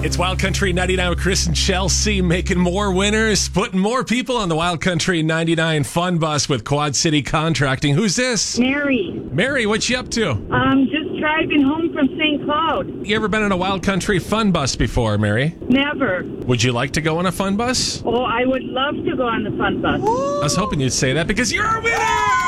It's Wild Country 99 with Chris and Chelsea, making more winners, putting more people on the Wild Country 99 Fun Bus with Quad City Contracting. Who's this? Mary. Mary, what you up to? Just driving home from St. Cloud. You ever been on a Wild Country Fun Bus before, Mary? Never. Would you like to go on a Fun Bus? Oh, I would love to go on the Fun Bus. I was hoping you'd say that because you're a winner!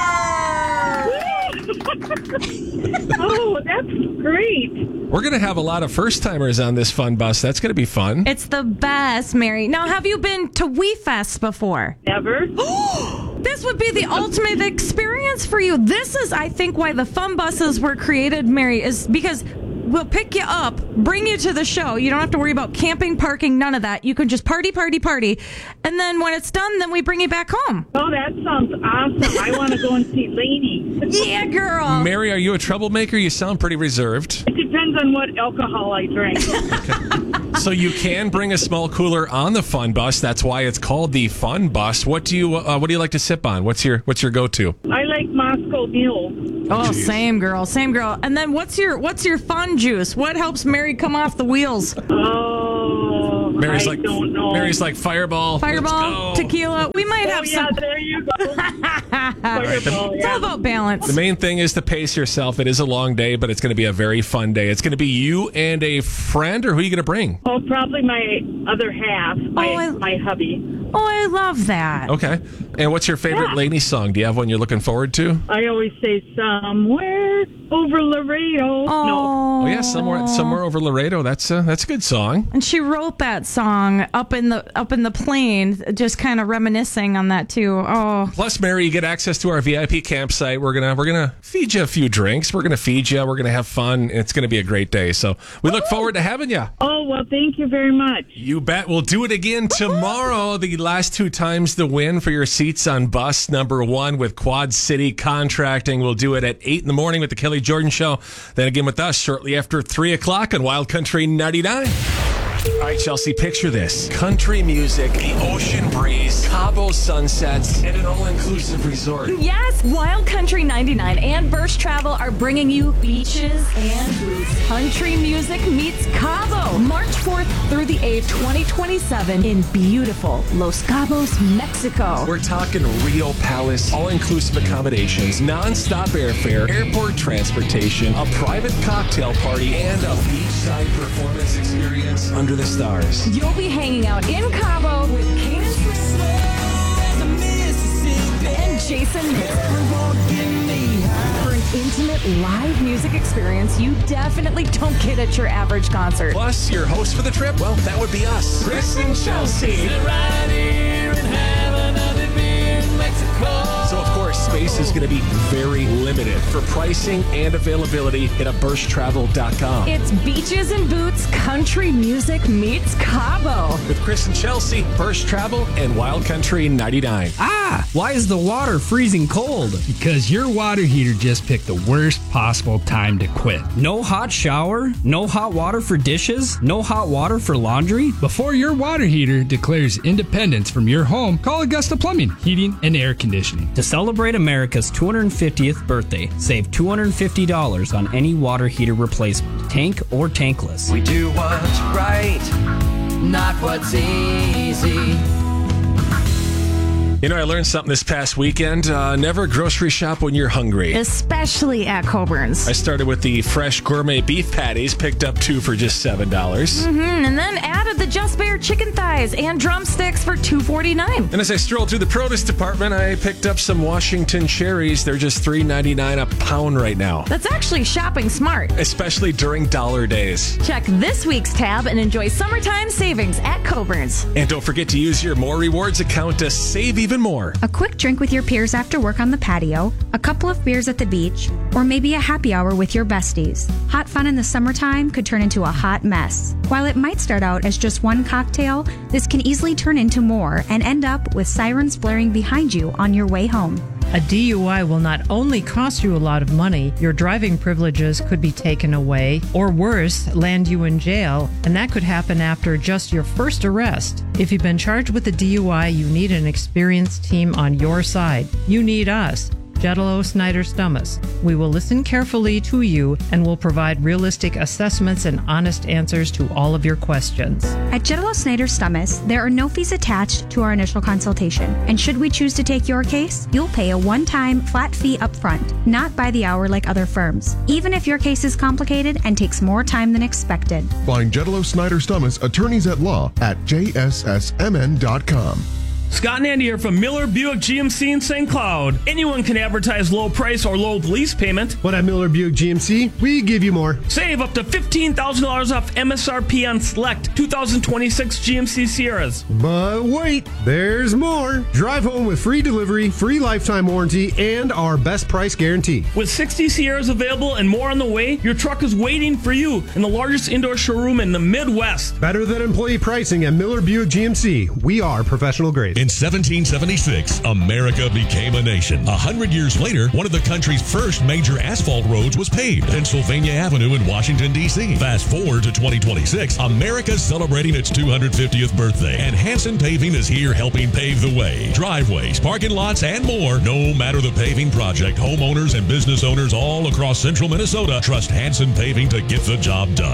Oh, that's great. We're going to have a lot of first-timers on this Fun Bus. That's going to be fun. It's the best, Mary. Now, have you been to WeFest before? Never. This would be the ultimate experience for you. This is, I think, why the Fun Buses were created, Mary, is because we'll pick you up, bring you to the show. You don't have to worry about camping, parking, none of that. You can just party. And then when it's done, then we bring you back home. Oh, that sounds awesome. I want to go and see Lainey. Yeah, girl. Mary, are you a troublemaker? You sound pretty reserved. It depends on what alcohol I drink. So you can bring a small cooler on the Fun Bus. That's why it's called the Fun Bus. What do you like to sip on? What's your go-to? I like Moscow Mule. Oh, same girl. And then what's your fun juice? What helps Mary come off the wheels? Oh, I don't know. Mary's like Fireball. Fireball, tequila. We might have some. There you go. Fireball, It's all about balance. The main thing is to pace yourself. It is a long day, but it's going to be a very fun day. It's going to be you and a friend, or who are you going to bring? Oh, probably my other half, my hubby. Oh, I love that. Okay. And what's your favorite Lainey song? Do you have one you're looking forward to? I always say somewhere over Laredo. Oh, yeah, somewhere over Laredo. That's a good song. And she wrote that song up in the plane, just kind of reminiscing on that too. Oh. Plus, Mary, you get access to our VIP campsite. We're gonna feed you a few drinks. We're gonna feed you. We're gonna have fun. It's gonna be a great day. So we look forward to having you. Oh, well, thank you very much. You bet. We'll do it again tomorrow. The last 2 times the win for your seats on bus number 1 with Quad City Contracting. We'll do it at 8 in the morning with the Kelly Jordan Show. Then again with us shortly after 3 o'clock on Wild Country 99. All right, Chelsea, picture this. Country music, the ocean breeze, Cabo sunsets, and an all-inclusive resort. Yes, Wild Country 99 and Burst Travel are bringing you beaches and boots. Country music meets Cabo. March 4th through the 8th, 2027 in beautiful Los Cabos, Mexico. We're talking Rio Palace, all-inclusive accommodations, non-stop airfare, airport transportation, a private cocktail party, and a beachside performance experience under the stars. You'll be hanging out in Cabo with Kanan Smith and Jason for an intimate live music experience you definitely don't get at your average concert. Plus, your host for the trip, well, that would be us, Chris and Chelsea. Sit right here and have another beer in Mexico. So, of course, space is going to be very limited. For pricing and availability, hit up bursttravel.com. It's beaches and boots, country music meets Cabo. With Chris and Chelsea, Burst Travel, and Wild Country 99. Why is the water freezing cold? Because your water heater just picked the worst possible time to quit. No hot shower? No hot water for dishes? No hot water for laundry? Before your water heater declares independence from your home, call Augusta Plumbing, Heating, and Air Conditioning. To celebrate America's 250th birthday, save $250 on any water heater replacement, tank or tankless. We do what's right, not what's easy. You know, I learned something this past weekend. Never grocery shop when you're hungry. Especially at Coburn's. I started with the fresh gourmet beef patties, picked up 2 for just $7. And then added the Just Bare chicken thighs and drumsticks for $2.49. And as I strolled through the produce department, I picked up some Washington cherries. They're just $3.99 a pound right now. That's actually shopping smart. Especially during dollar days. Check this week's tab and enjoy summertime savings at Coburn's. And don't forget to use your More Rewards account to save even more. A quick drink with your peers after work on the patio, a couple of beers at the beach, or maybe a happy hour with your besties. Hot fun in the summertime could turn into a hot mess. While it might start out as just one cocktail, this can easily turn into more and end up with sirens blaring behind you on your way home. A DUI will not only cost you a lot of money, your driving privileges could be taken away, or worse, land you in jail, and that could happen after just your first arrest. If you've been charged with a DUI, you need an experienced team on your side. You need us. Jetalo Snyder Stummis. We will listen carefully to you and will provide realistic assessments and honest answers to all of your questions. At Jetalo Snyder Stummis, there are no fees attached to our initial consultation. And should we choose to take your case, you'll pay a one-time flat fee up front, not by the hour like other firms, even if your case is complicated and takes more time than expected. Find Jetalo Snyder Stummis attorneys at law at jssmn.com. Scott and Andy here from Miller Buick GMC in St. Cloud. Anyone can advertise low price or low lease payment. But at Miller Buick GMC, we give you more. Save up to $15,000 off MSRP on select 2026 GMC Sierras. But wait, there's more. Drive home with free delivery, free lifetime warranty, and our best price guarantee. With 60 Sierras available and more on the way, your truck is waiting for you in the largest indoor showroom in the Midwest. Better than employee pricing at Miller Buick GMC. We are professional grade. In 1776, America became a nation. 100 years later, one of the country's first major asphalt roads was paved, Pennsylvania Avenue in Washington, D.C. Fast forward to 2026, America's celebrating its 250th birthday, and Hanson Paving is here helping pave the way. Driveways, parking lots, and more. No matter the paving project, homeowners and business owners all across central Minnesota trust Hanson Paving to get the job done.